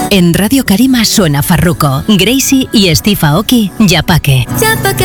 En Radio Karima suena Farruko, Gracie y Steve Aoki, Yapaque.